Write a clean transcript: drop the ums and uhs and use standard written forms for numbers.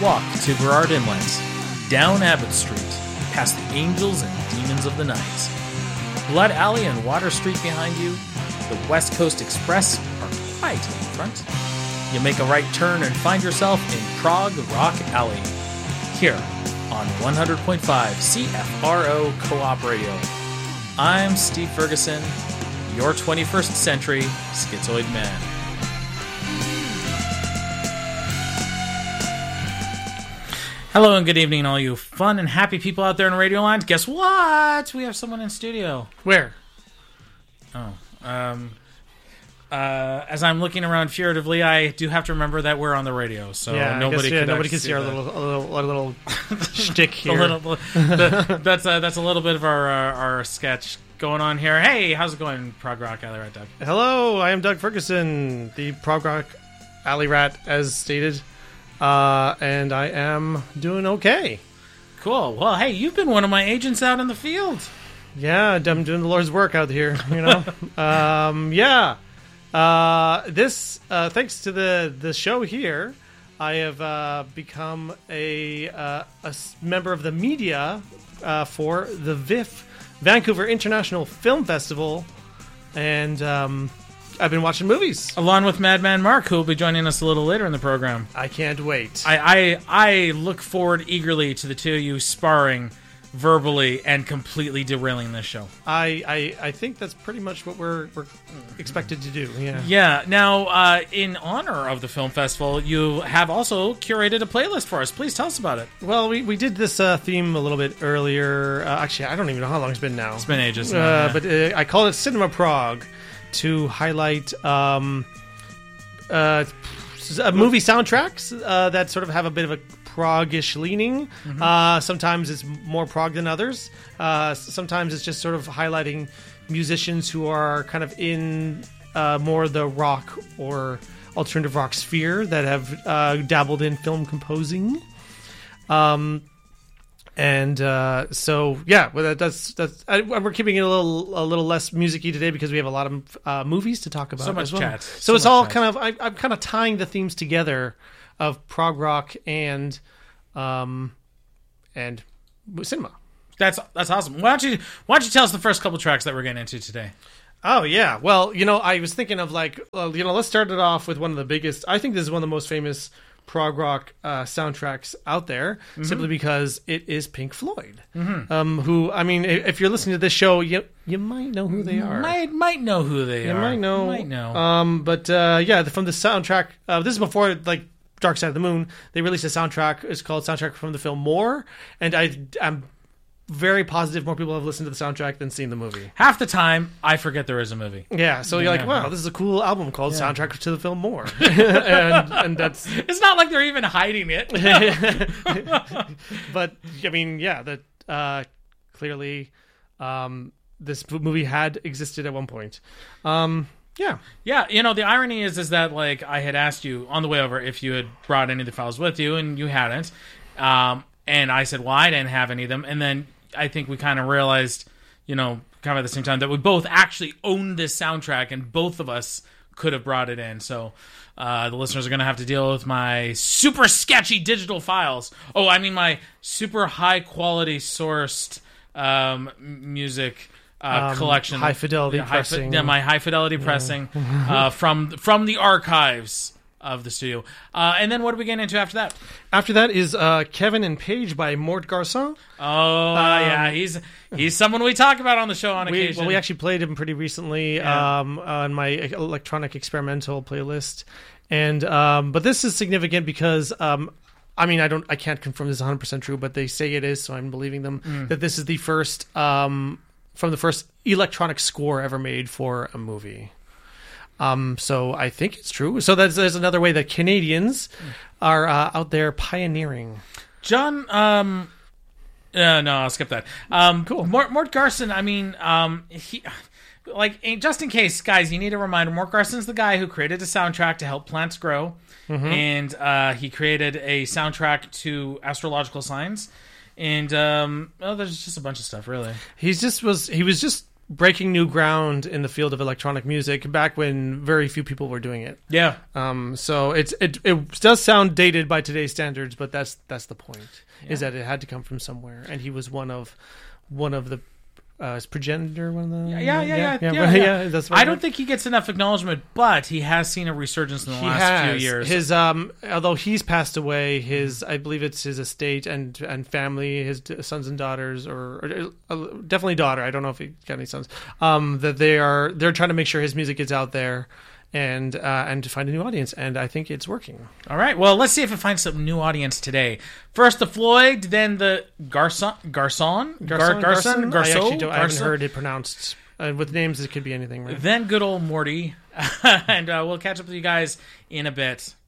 Walk to Burrard Inlet, down Abbott Street, past the angels and demons of the night. Blood Alley and Water Street behind you, the West Coast Express are quite in front. You make a right turn and find yourself in Prague Rock Alley. Here on 100.5 CFRO Co-op Radio. I'm Steve Ferguson, your 21st century schizoid man. Hello and good evening, all you fun and happy people out there in Radio Land. Guess what? We have someone in studio. Where? As I'm looking around furtively, I do have to remember that we're on the radio, so nobody can see our little shtick here. That's a little bit of our sketch going on here. Hey, how's it going, Prog Rock Alley Rat Doug? Hello, I am Doug Ferguson, the Prog Rock Alley Rat, as stated, and I am doing okay. Cool. Well, hey, you've been one of my agents out in the field. Yeah, I'm doing the Lord's work out here. You know, This thanks to the show here, I have become a member of the media for the VIFF Vancouver International Film Festival, and I've been watching movies along with Madman Mark, who will be joining us a little later in the program. I can't wait. I look forward eagerly to the two of you sparring verbally and completely derailing this show. I think that's pretty much what we're expected to do. Yeah. Now, in honor of the film festival, you have also curated a playlist for us. Please tell us about it. Well, we did this theme a little bit earlier. Actually, I don't even know how long it's been now. It's been ages now, but I called it Cinema Prague to highlight movie soundtracks that sort of have a bit of a Prague-ish leaning. Sometimes it's more Prague than others. Sometimes it's just sort of highlighting musicians who are kind of in more the rock or alternative rock sphere that have dabbled in film composing. We're keeping it a little less musicy today because we have a lot of movies to talk about. So much chat. So it's all kind of I'm kind of tying the themes together of prog rock and cinema. That's awesome. Why don't you tell us the first couple tracks that we're getting into today? Oh yeah. Well, I was thinking of let's start it off with one of the biggest. I think this is one of the most famous prog rock soundtracks out there, simply because it is Pink Floyd. Who, I mean, if you're listening to this show, you might know who they are. Might know who they are. Might know. From the soundtrack. This is before Dark Side of the Moon. They released a soundtrack. It's called Soundtrack from the film More, and I'm very positive more people have listened to the soundtrack than seen the movie. Half the time, I forget there is a movie. Yeah, so you're like, wow, this is a cool album called Soundtrack to the Film More. and that's... It's not like they're even hiding it. But, I mean, clearly this movie had existed at one point. Yeah. The irony is that I had asked you on the way over if you had brought any of the files with you, and you hadn't. And I said, well, I didn't have any of them. And then I think we kind of realized, kind of at the same time, that we both actually owned this soundtrack, and both of us could have brought it in. So the listeners are going to have to deal with my super sketchy digital files. Oh, I mean my super high quality sourced music collection, high fidelity pressing. My high fidelity pressing from the archives of the studio. And then what are we getting into after that? After that is Kevin and Paige by Mort Garson. He's someone we talk about on the show on occasion. We actually played him pretty recently on my electronic experimental playlist. And but this is significant because I can't confirm this is 100% true, but they say it is, so I'm believing them that this is the first from the first electronic score ever made for a movie. So I think it's true. So there's another way that Canadians are out there pioneering. John, no, I'll skip that. Cool. Mort Garson, he, just in case, guys, you need a reminder, Mort Garson's the guy who created a soundtrack to help plants grow, and he created a soundtrack to astrological signs, and there's just a bunch of stuff, really. He was just breaking new ground in the field of electronic music back when very few people were doing it. Yeah. So it does sound dated by today's standards, but that's the point. Is that it had to come from somewhere, and he was one of the is progenitor one of the Yeah. That's what I don't think he gets enough acknowledgement, but he has seen a resurgence in the last few years. His although he's passed away, I believe it's his estate and family, his sons and daughters, or definitely daughter. I don't know if he got any sons. That they're trying to make sure his music gets out there. And to find a new audience, and I think it's working. All right, well, let's see if it finds some new audience today. First the Floyd, then the Garson. I haven't heard it pronounced. With names, it could be anything, right? Then good old Morty, and we'll catch up with you guys in a bit.